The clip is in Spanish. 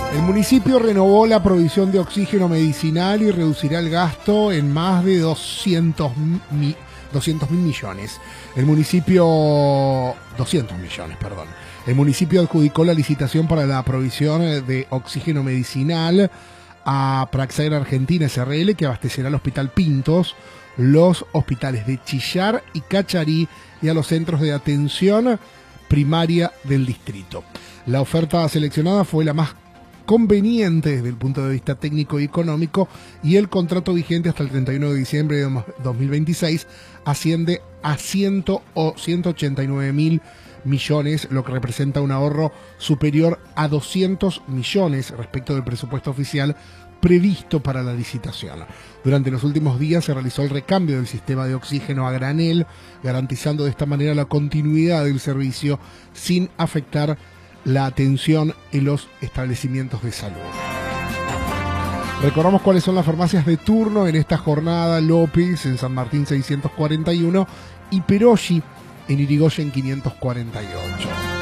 El municipio renovó la provisión de oxígeno medicinal y reducirá el gasto en más de 200 mil millones. El municipio... 200 millones, perdón. El municipio adjudicó la licitación para la provisión de oxígeno medicinal a Praxair Argentina SRL, que abastecerá al Hospital Pintos, los hospitales de Chillar y Cacharí y a los centros de atención primaria del distrito. La oferta seleccionada fue la más conveniente desde el punto de vista técnico y económico, y el contrato vigente hasta el 31 de diciembre de 2026 asciende a 189 mil millones, lo que representa un ahorro superior a 200 millones respecto del presupuesto oficial previsto para la licitación. Durante los últimos días se realizó el recambio del sistema de oxígeno a granel, garantizando de esta manera la continuidad del servicio sin afectar la atención en los establecimientos de salud. Recordamos cuáles son las farmacias de turno en esta jornada: López en San Martín 641 y Peroshi en Irigoyen 548.